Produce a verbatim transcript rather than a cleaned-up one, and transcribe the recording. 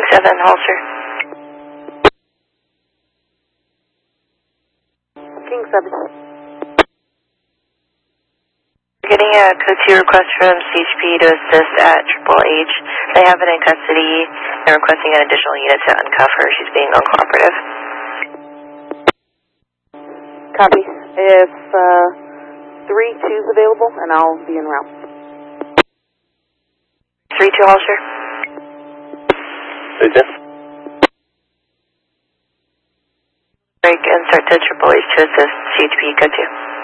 seven, Holster. King seven. We're getting a code two request from C H P to assist at Triple H. They have it in custody and requesting an additional unit to uncuff her. She's being uncooperative. Copy. If uh, three two's available, and I'll be en route. three two, Holster. three two. Break and start to Triple H to assist C H P code two.